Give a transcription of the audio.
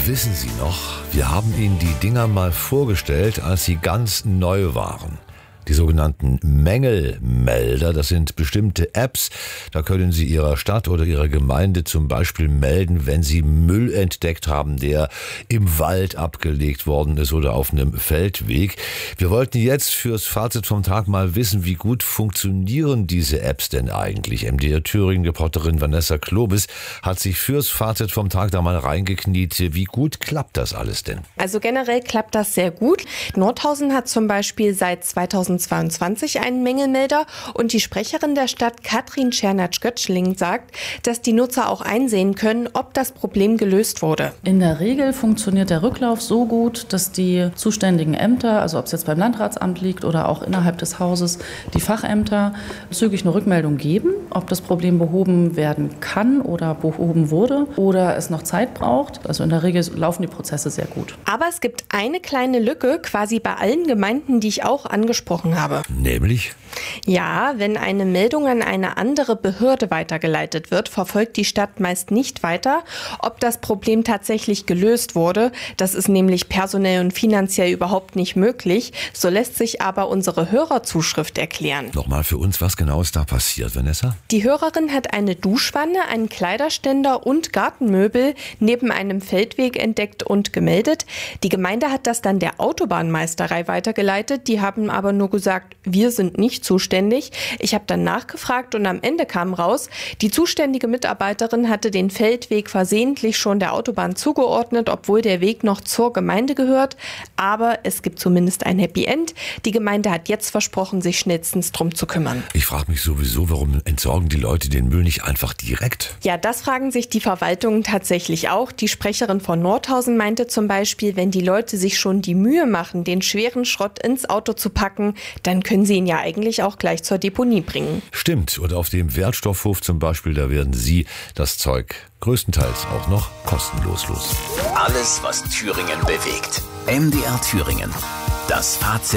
Wissen Sie noch, wir haben Ihnen die Dinger mal vorgestellt, als sie ganz neu waren. Die sogenannten Mängelmelder, das sind bestimmte Apps, da können Sie Ihrer Stadt oder Ihrer Gemeinde zum Beispiel melden, wenn Sie Müll entdeckt haben, der im Wald abgelegt worden ist oder auf einem Feldweg. Wir wollten jetzt fürs Fazit vom Tag mal wissen, wie gut funktionieren diese Apps denn eigentlich? MDR Thüringen-Reporterin Vanessa Klobis hat sich fürs Fazit vom Tag da mal reingekniet. Wie gut klappt das alles denn? Also generell klappt das sehr gut. Nordhausen hat zum Beispiel seit 2022 einen Mängelmelder und die Sprecherin der Stadt Katrin Czernatsch-Göttschling sagt, dass die Nutzer auch einsehen können, ob das Problem gelöst wurde. In der Regel funktioniert der Rücklauf so gut, dass die zuständigen Ämter, also ob es jetzt beim Landratsamt liegt oder auch innerhalb des Hauses, die Fachämter zügig eine Rückmeldung geben, ob das Problem behoben werden kann oder behoben wurde oder es noch Zeit braucht. Also in der Regel laufen die Prozesse sehr gut. Aber es gibt eine kleine Lücke quasi bei allen Gemeinden, die ich auch angesprochen habe. Nämlich? Ja, wenn eine Meldung an eine andere Behörde weitergeleitet wird, verfolgt die Stadt meist nicht weiter, ob das Problem tatsächlich gelöst wurde. Das ist nämlich personell und finanziell überhaupt nicht möglich. So lässt sich aber unsere Hörerzuschrift erklären. Nochmal für uns, was genau ist da passiert, Vanessa? Die Hörerin hat eine Duschwanne, einen Kleiderständer und Gartenmöbel neben einem Feldweg entdeckt und gemeldet. Die Gemeinde hat das dann der Autobahnmeisterei weitergeleitet. Die haben aber nur gesagt, wir sind nicht zuständig. Ich habe dann nachgefragt und am Ende kam raus, die zuständige Mitarbeiterin hatte den Feldweg versehentlich schon der Autobahn zugeordnet, obwohl der Weg noch zur Gemeinde gehört. Aber es gibt zumindest ein Happy End. Die Gemeinde hat jetzt versprochen, sich schnellstens drum zu kümmern. Ich frage mich sowieso, warum entsorgen die Leute den Müll nicht einfach direkt? Ja, das fragen sich die Verwaltungen tatsächlich auch. Die Sprecherin von Nordhausen meinte zum Beispiel, wenn die Leute sich schon die Mühe machen, den schweren Schrott ins Auto zu packen, dann können sie ihn ja eigentlich auch gleich zur Deponie bringen. Stimmt, und auf dem Wertstoffhof zum Beispiel, da werden Sie das Zeug größtenteils auch noch kostenlos los. Alles, was Thüringen bewegt. MDR Thüringen. Das Fazit